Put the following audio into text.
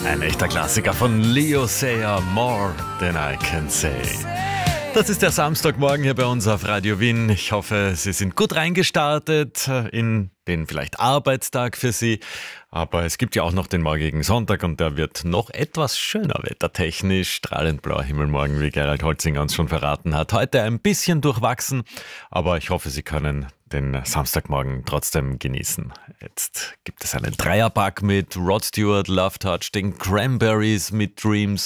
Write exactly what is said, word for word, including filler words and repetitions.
Ein echter Klassiker von Leo Sayer, More Than I Can Say. Das ist der Samstagmorgen hier bei uns auf Radio Wien. Ich hoffe, Sie sind gut reingestartet in den vielleicht Arbeitstag für Sie. Aber es gibt ja auch noch den morgigen Sonntag und der wird noch etwas schöner wettertechnisch. Strahlend blauer Himmel morgen, wie Gerald Holzinger uns schon verraten hat. Heute ein bisschen durchwachsen, aber ich hoffe, Sie können den Samstagmorgen trotzdem genießen. Jetzt gibt es einen Dreierpack mit Rod Stewart, Love Touch, den Cranberries mit Dreams